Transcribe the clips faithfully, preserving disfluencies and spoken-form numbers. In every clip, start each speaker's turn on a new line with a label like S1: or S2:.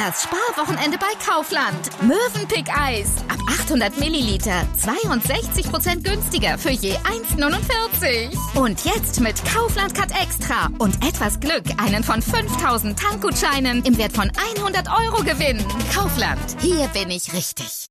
S1: Das Sparwochenende bei Kaufland. Mövenpick-Eis. Ab achthundert Milliliter. zweiundsechzig Prozent günstiger für je eins Komma neunundvierzig. Und jetzt mit Kaufland Cut Extra und etwas Glück einen von fünftausend Tankgutscheinen im Wert von hundert Euro gewinnen. Kaufland. Hier bin ich richtig.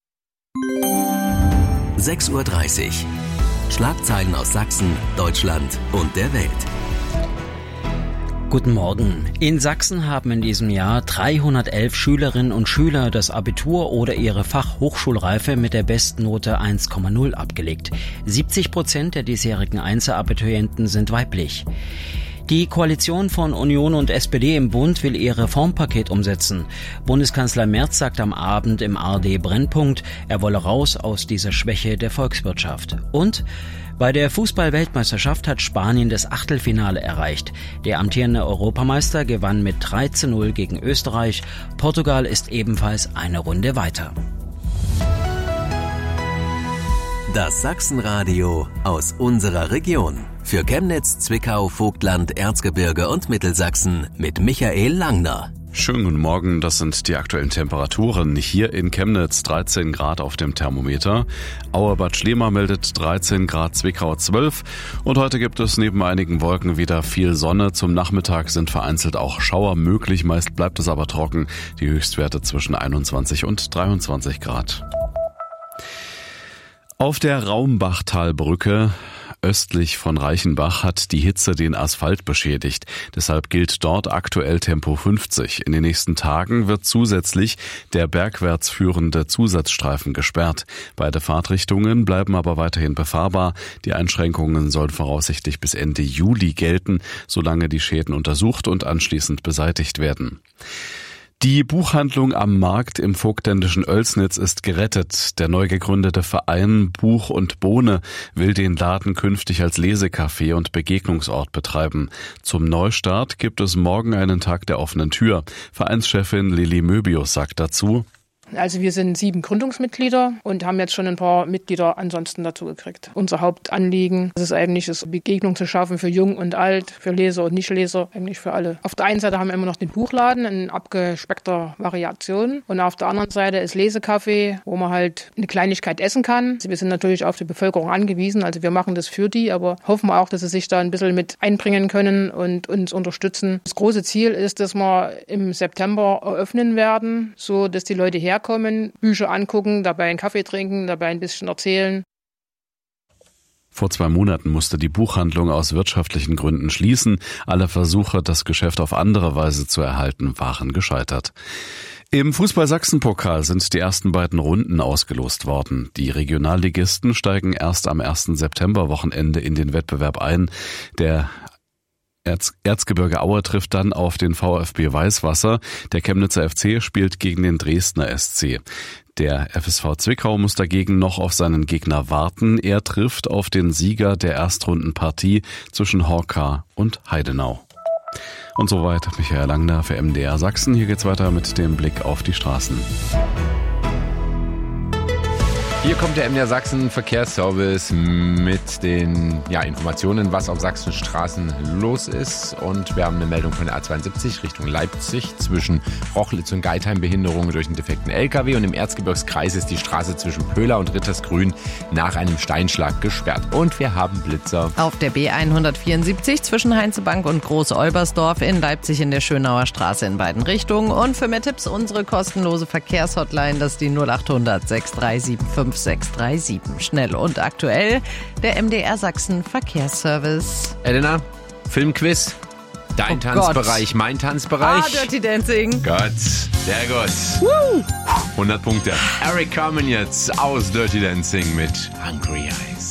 S2: sechs Uhr dreißig. Schlagzeilen aus Sachsen, Deutschland und der Welt.
S3: Guten Morgen. In Sachsen haben in diesem Jahr dreihundertelf Schülerinnen und Schüler das Abitur oder ihre Fachhochschulreife mit der Bestnote eins Komma null abgelegt. siebzig Prozent der diesjährigen Einzelabiturienten sind weiblich. Die Koalition von Union und S P D im Bund will ihr Reformpaket umsetzen. Bundeskanzler Merz sagt am Abend im A R D Brennpunkt, er wolle raus aus dieser Schwäche der Volkswirtschaft. Und bei der Fußball-Weltmeisterschaft hat Spanien das Achtelfinale erreicht. Der amtierende Europameister gewann mit drei zu null gegen Österreich. Portugal ist ebenfalls eine Runde weiter.
S2: Das Sachsenradio aus unserer Region. Für Chemnitz, Zwickau, Vogtland, Erzgebirge und Mittelsachsen mit Michael Langner.
S4: Schönen guten Morgen, das sind die aktuellen Temperaturen. Hier in Chemnitz dreizehn Grad auf dem Thermometer. Auerbad Schlema meldet dreizehn Grad, Zwickau zwölf. Und heute gibt es neben einigen Wolken wieder viel Sonne. Zum Nachmittag sind vereinzelt auch Schauer möglich, meist bleibt es aber trocken. Die Höchstwerte zwischen einundzwanzig und dreiundzwanzig Grad. Auf der Raumbachtalbrücke östlich von Reichenbach hat die Hitze den Asphalt beschädigt. Deshalb gilt dort aktuell Tempo fünfzig. In den nächsten Tagen wird zusätzlich der bergwärts führende Zusatzstreifen gesperrt. Beide Fahrtrichtungen bleiben aber weiterhin befahrbar. Die Einschränkungen sollen voraussichtlich bis Ende Juli gelten, solange die Schäden untersucht und anschließend beseitigt werden. Die Buchhandlung am Markt im vogtländischen Oelsnitz ist gerettet. Der neu gegründete Verein Buch und Bohne will den Laden künftig als Lesecafé und Begegnungsort betreiben. Zum Neustart gibt es morgen einen Tag der offenen Tür. Vereinschefin Lilly Möbius sagt dazu:
S5: Also wir sind sieben Gründungsmitglieder und haben jetzt schon ein paar Mitglieder ansonsten dazu gekriegt. Unser Hauptanliegen ist es eigentlich, das Begegnung zu schaffen für Jung und Alt, für Leser und Nichtleser, eigentlich für alle. Auf der einen Seite haben wir immer noch den Buchladen in abgespeckter Variation und auf der anderen Seite ist Lesecafé, wo man halt eine Kleinigkeit essen kann. Also wir sind natürlich auf die Bevölkerung angewiesen, also wir machen das für die, aber hoffen auch, dass sie sich da ein bisschen mit einbringen können und uns unterstützen. Das große Ziel ist, dass wir im September eröffnen werden, so dass die Leute herkommen. Kommen, Bücher angucken, dabei einen Kaffee trinken, dabei ein bisschen erzählen.
S4: Vor zwei Monaten musste die Buchhandlung aus wirtschaftlichen Gründen schließen. Alle Versuche, das Geschäft auf andere Weise zu erhalten, waren gescheitert. Im Fußball-Sachsen-Pokal sind die ersten beiden Runden ausgelost worden. Die Regionalligisten steigen erst am ersten September-Wochenende in den Wettbewerb ein. Der Erz, Erzgebirge Aue trifft dann auf den VfB Weißwasser. Der Chemnitzer F C spielt gegen den Dresdner S C. Der F S V Zwickau muss dagegen noch auf seinen Gegner warten. Er trifft auf den Sieger der Erstrundenpartie zwischen Horka und Heidenau. Und soweit Michael Langner für M D R Sachsen. Hier geht's weiter mit dem Blick auf die Straßen.
S6: Hier kommt der M D R Sachsen Verkehrsservice mit den ja, Informationen, was auf Sachsens Straßen los ist. Und wir haben eine Meldung von der A zweiundsiebzig Richtung Leipzig zwischen Rochlitz und Geithain, Behinderungen durch einen defekten L K W. Und im Erzgebirgskreis ist die Straße zwischen Pöhler und Rittersgrün nach einem Steinschlag gesperrt. Und wir haben Blitzer.
S7: Auf der B hundertvierundsiebzig zwischen Heinzebank und Groß-Olbersdorf in Leipzig in der Schönauer Straße in beiden Richtungen. Und für mehr Tipps unsere kostenlose Verkehrshotline, das ist die null achthundert sechs drei sieben fünf sechs drei sieben. Schnell und aktuell, der M D R Sachsen Verkehrsservice.
S6: Elena, Filmquiz. Dein
S7: oh
S6: Tanzbereich,
S7: Gott.
S6: mein Tanzbereich.
S7: Ah, Dirty Dancing.
S6: Gott, sehr gut. Woo. hundert Punkte. Eric Carmen jetzt aus Dirty Dancing mit Hungry Eyes.